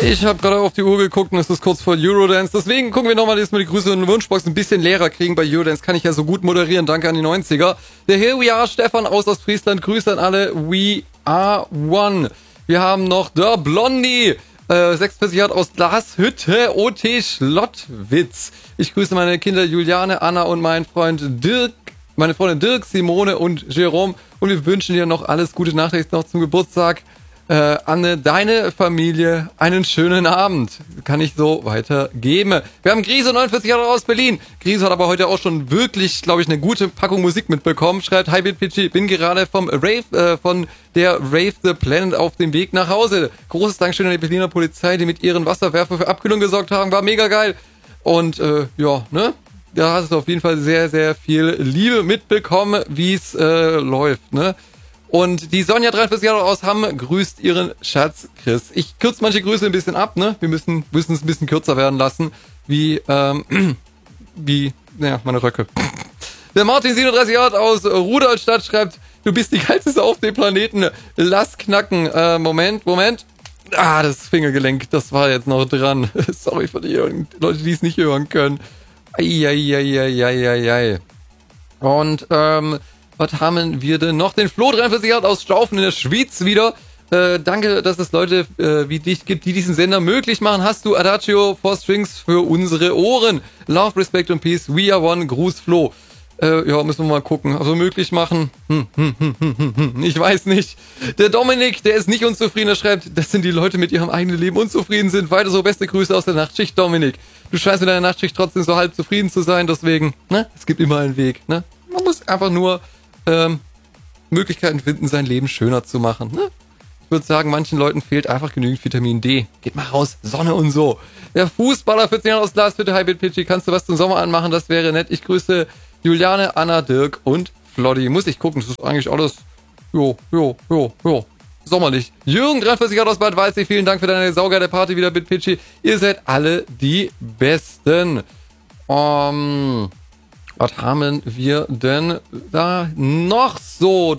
Ich habe gerade auf die Uhr geguckt und es ist kurz vor Eurodance. Deswegen gucken wir nochmal, dass wir die Grüße und Wunschbox ein bisschen leerer kriegen. Bei Eurodance kann ich ja so gut moderieren. Danke an die 90er. Der Here We Are, Stefan aus Ostfriesland. Grüße an alle. We are one. Wir haben noch der Blondie. 46 Jahre aus Glashütte, OT Schlottwitz. Ich grüße meine Kinder Juliane, Anna und meinen Freund Dirk. Meine Freunde Dirk, Simone und Jerome. Und wir wünschen dir noch alles Gute nachträglich noch zum Geburtstag. Anne, deine Familie, einen schönen Abend. Kann ich so weitergeben. Wir haben Grise, 49 Jahre aus Berlin. Grise hat aber heute auch schon wirklich, glaube ich, eine gute Packung Musik mitbekommen. Schreibt, hi Bitpitchy, bin gerade vom Rave, von der Rave the Planet auf dem Weg nach Hause. Großes Dankeschön an die Berliner Polizei, die mit ihren Wasserwerfer für Abkühlung gesorgt haben. War mega geil. Und ja, ne? Da hast du auf jeden Fall sehr, sehr viel Liebe mitbekommen, wie es läuft, ne? Und die Sonja, 43 Jahre aus Hamm, grüßt ihren Schatz Chris. Ich kürze manche Grüße ein bisschen ab, ne? Wir müssen es ein bisschen kürzer werden lassen, wie meine Röcke. Der Martin, 37 Jahre aus Rudolstadt, schreibt, du bist die geilste auf dem Planeten. Lass knacken. Moment. Ah, das Fingergelenk, das war jetzt noch dran. Sorry für die Leute, die es nicht hören können. Eieieiei. Und, was haben wir denn noch? Den Flo, 43 Jahre aus Staufen in der Schweiz wieder. Danke, dass es Leute wie dich gibt, die diesen Sender möglich machen. Hast du Adagio 4 Strings für unsere Ohren? Love, Respect und Peace. We are one. Gruß, Flo. Ja, müssen wir mal gucken. Also möglich machen. Ich weiß nicht. Der Dominik, der ist nicht unzufrieden, der schreibt, das sind die Leute mit ihrem eigenen Leben unzufrieden sind. Weiter so, beste Grüße aus der Nachtschicht, Dominik. Du scheinst mit deiner Nachtschicht trotzdem so halb zufrieden zu sein, deswegen, ne? Es gibt immer einen Weg, ne? Man muss einfach nur Möglichkeiten finden, sein Leben schöner zu machen. Ne? Ich würde sagen, manchen Leuten fehlt einfach genügend Vitamin D. Geht mal raus, Sonne und so. Der Fußballer, 14 Jahre aus Glas, bitte, hi Bitpitchy, kannst du was zum Sommer anmachen? Das wäre nett. Ich grüße Juliane, Anna, Dirk und Floddy. Muss ich gucken, das ist eigentlich alles, jo, sommerlich. Jürgen, 43 Jahre aus Bad Waldsee, vielen Dank für deine saugeile Party wieder, Bitpitchy. Ihr seid alle die Besten. Was haben wir denn da noch so?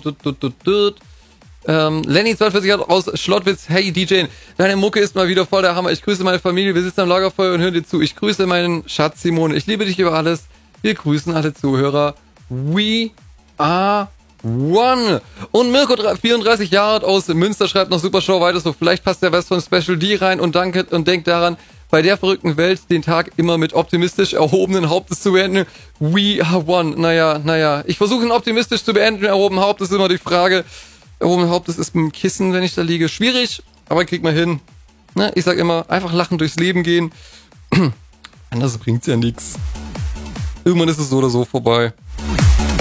Lenny, 42 Jahre aus Schlottwitz. Hey DJ, deine Mucke ist mal wieder voll der Hammer. Ich grüße meine Familie. Wir sitzen am Lagerfeuer und hören dir zu. Ich grüße meinen Schatz Simone. Ich liebe dich über alles. Wir grüßen alle Zuhörer. We are one. Und Mirko, 34 Jahre aus Münster, schreibt noch super Show weiter so. Vielleicht passt der was von Special D rein und danke und denkt daran, bei der verrückten Welt den Tag immer mit optimistisch erhobenen Hauptes zu beenden. We are one. Naja. Ich versuche ihn optimistisch zu beenden. Erhoben Haupt ist immer die Frage. Erhoben Haupt ist mit dem Kissen, wenn ich da liege. Schwierig, aber kriegt man hin. Ne? Ich sag immer, einfach lachen durchs Leben gehen. Anders bringt's ja nichts. Irgendwann ist es so oder so vorbei.